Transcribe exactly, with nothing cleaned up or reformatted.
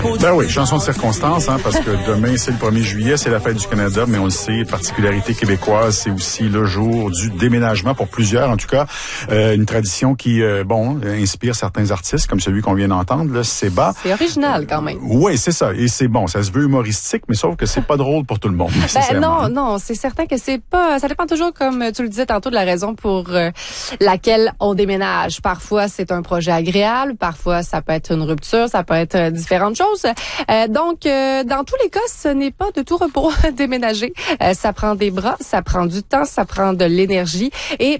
Ben oui, chanson de circonstance, hein, parce que demain, c'est le premier juillet, c'est la fête du Canada, mais on le sait, particularité québécoise, c'est aussi le jour du déménagement pour plusieurs, en tout cas. Euh, une tradition qui, euh, bon, inspire certains artistes, comme celui qu'on vient d'entendre, là, Seba. C'est original, quand même. Oui, c'est ça. Et c'est bon, ça se veut humoristique, mais sauf que c'est pas drôle pour tout le monde. Ben non, non, c'est certain que c'est pas... Ça dépend toujours, comme tu le disais tantôt, de la raison pour euh, laquelle on déménage. Parfois, c'est un projet agréable, parfois, ça peut être une rupture, ça peut être euh, différentes choses. Euh, donc, euh, dans tous les cas, ce n'est pas de tout repos déménager. Euh, ça prend des bras, ça prend du temps, ça prend de l'énergie. Et